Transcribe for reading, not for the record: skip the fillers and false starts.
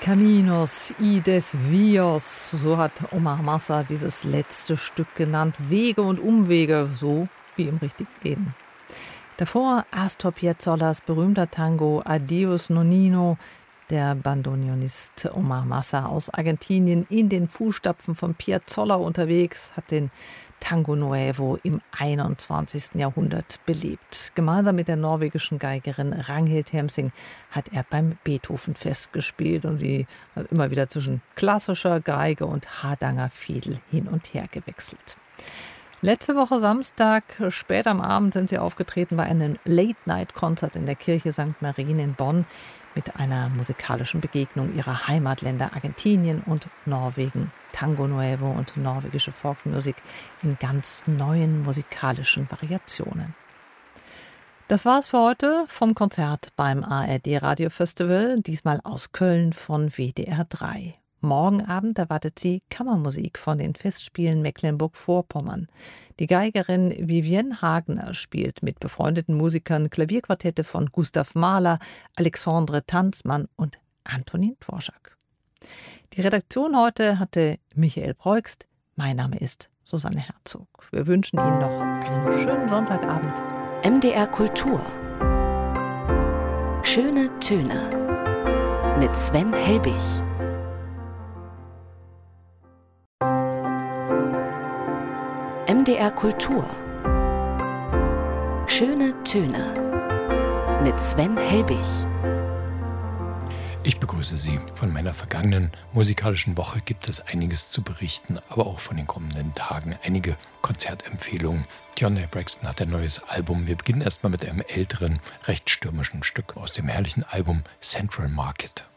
Caminos y Desvíos, so hat Omar Massa dieses letzte Stück genannt. Wege und Umwege, so wie im richtigen Leben. Davor Astor Piazzollars berühmter Tango Adiós Nonino, der Bandoneonist Omar Massa aus Argentinien in den Fußstapfen von Piazzolla unterwegs, hat den Tango Nuevo im 21. Jahrhundert belebt. Gemeinsam mit der norwegischen Geigerin Ragnhild Hemsing hat er beim Beethovenfest gespielt und sie hat immer wieder zwischen klassischer Geige und Hardanger Fiedel hin und her gewechselt. Letzte Woche Samstag, spät am Abend, sind sie aufgetreten bei einem Late-Night-Konzert in der Kirche St. Marien in Bonn mit einer musikalischen Begegnung ihrer Heimatländer Argentinien und Norwegen. Tango Nuevo und norwegische Folkmusik in ganz neuen musikalischen Variationen. Das war's für heute vom Konzert beim ARD Radio Festival, diesmal aus Köln von WDR 3. Morgen Abend erwartet sie Kammermusik von den Festspielen Mecklenburg-Vorpommern. Die Geigerin Vivienne Hagner spielt mit befreundeten Musikern Klavierquartette von Gustav Mahler, Alexandre Tanzmann und Antonin Dvorak. Die Redaktion heute hatte Michael Preugst. Mein Name ist Susanne Herzog. Wir wünschen Ihnen noch einen schönen Sonntagabend. MDR Kultur. Schöne Töne mit Sven Helbig. MDR Kultur. Schöne Töne mit Sven Helbig. Ich begrüße Sie. Von meiner vergangenen musikalischen Woche gibt es einiges zu berichten, aber auch von den kommenden Tagen einige Konzertempfehlungen. Toni Braxton hat ein neues Album. Wir beginnen erstmal mit einem älteren, recht stürmischen Stück aus dem herrlichen Album Central Market.